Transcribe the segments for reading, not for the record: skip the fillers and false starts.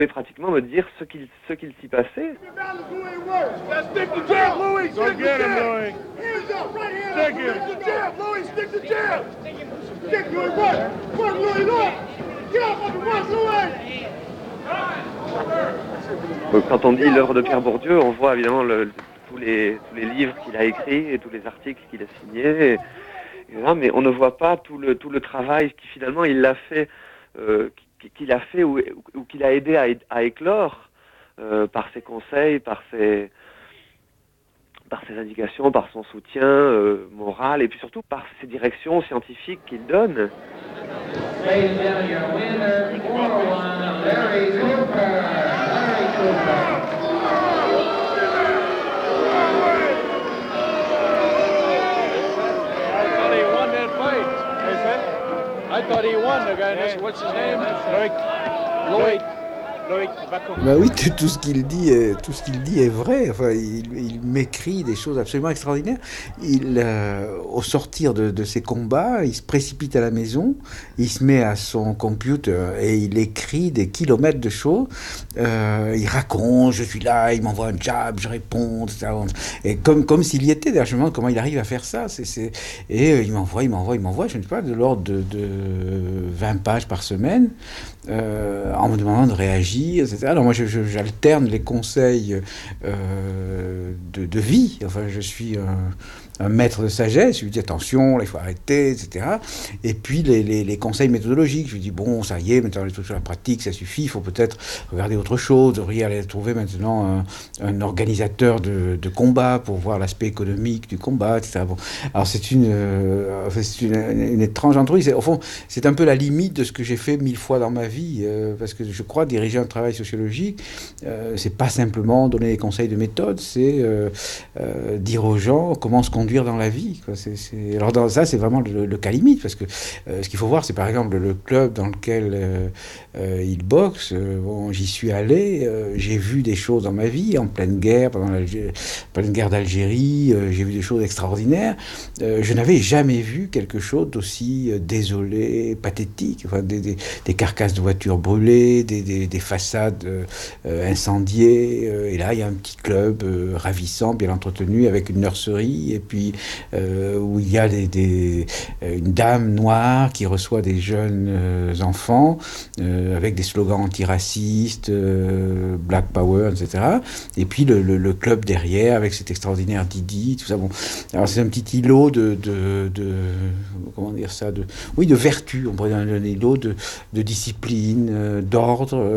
pouvait pratiquement me dire ce qu'il s'y passait. Quand on dit l'œuvre de Pierre Bourdieu, on voit évidemment tous les livres qu'il a écrits et tous les articles qu'il a signés, mais on ne voit pas tout le travail qui finalement il l'a fait, qu'il a fait ou qu'il a aidé à éclore par ses conseils, par ses indications, par son soutien moral et puis surtout par ses directions scientifiques qu'il donne. I thought he won, the guy. What's his name? Lloyd. Ben oui, tout ce qu'il dit est vrai. Enfin, il m'écrit des choses absolument extraordinaires. Au sortir de ses combats, il se précipite à la maison, il se met à son computer et il écrit des kilomètres de choses. Il raconte, je suis là, il m'envoie un jab, je réponds, etc. Et comme s'il y était. D'ailleurs, je me demande comment il arrive à faire ça. Et il m'envoie, je ne sais pas, de l'ordre de 20 pages par semaine. En me demandant de réagir, etc. Alors moi, j'alterne les conseils de vie. Enfin, je suis un maître de sagesse. Je lui dis attention, là, il faut arrêter, etc. Et puis les conseils méthodologiques. Je lui dis bon, ça y est, maintenant les trucs sur la pratique, ça suffit. Il faut peut-être regarder autre chose. Vous devriez aller trouver maintenant un organisateur de combat pour voir l'aspect économique du combat, etc. Bon. Alors c'est une étrange entreprise. Au fond, c'est un peu la limite de ce que j'ai fait 1000 fois dans ma vie, parce que je crois diriger un travail sociologique, c'est pas simplement donner des conseils de méthode, c'est dire aux gens comment se conduire dans la vie, quoi. Alors dans ça, c'est vraiment le cas limite, parce que ce qu'il faut voir, c'est par exemple le club dans lequel il boxe. Bon, j'y suis allé, j'ai vu des choses dans ma vie, en pleine guerre, pendant la pleine guerre d'Algérie, j'ai vu des choses extraordinaires. Je n'avais jamais vu quelque chose d'aussi désolé, pathétique. Enfin, des carcasses de voitures brûlées, des façades incendiées. Et là, il y a un petit club ravissant, bien entretenu, avec une nurserie, et puis où il y a une dame noire qui reçoit des jeunes enfants avec des slogans antiracistes, Black Power, etc. Et puis le club derrière avec cet extraordinaire Didi, tout ça. Bon, alors c'est un petit îlot de comment dire ça, de vertu. On pourrait dire un îlot de discipline, d'ordre,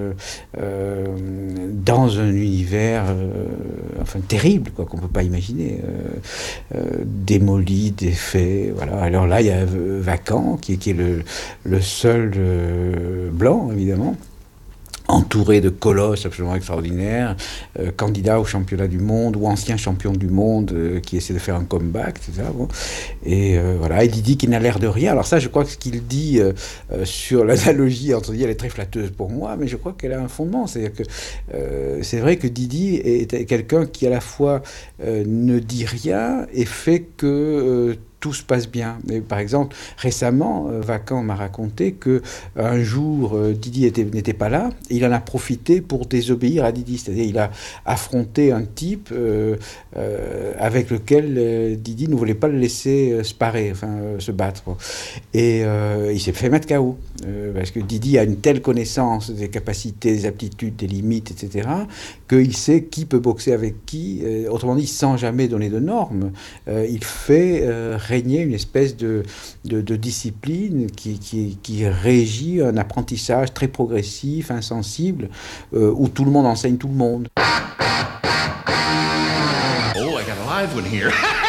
dans un univers enfin terrible, quoi, qu'on peut pas imaginer, démoli, défait, voilà. Alors là, il y a Vacant qui est le seul blanc, évidemment, entouré de colosses absolument extraordinaires, candidat au championnat du monde ou ancien champion du monde qui essaie de faire un comeback, etc. Bon. Et voilà, et Didi qui n'a l'air de rien. Alors ça, je crois que ce qu'il dit sur l'analogie entre Didi, elle est très flatteuse pour moi, mais je crois qu'elle a un fondement. C'est-à-dire que c'est vrai que Didi est quelqu'un qui à la fois ne dit rien et fait que tout se passe bien. Mais par exemple, récemment, Vacant m'a raconté que un jour, Didi n'était pas là, et il en a profité pour désobéir à Didi. C'est-à-dire, il a affronté un type avec lequel Didi ne voulait pas le laisser se battre. Et il s'est fait mettre KO. Parce que Didi a une telle connaissance des capacités, des aptitudes, des limites, etc., qu'il sait qui peut boxer avec qui. Autrement dit, sans jamais donner de normes, il fait régner une espèce de discipline qui régit un apprentissage très progressif, insensible, où tout le monde enseigne tout le monde. Oh, I got a live one here.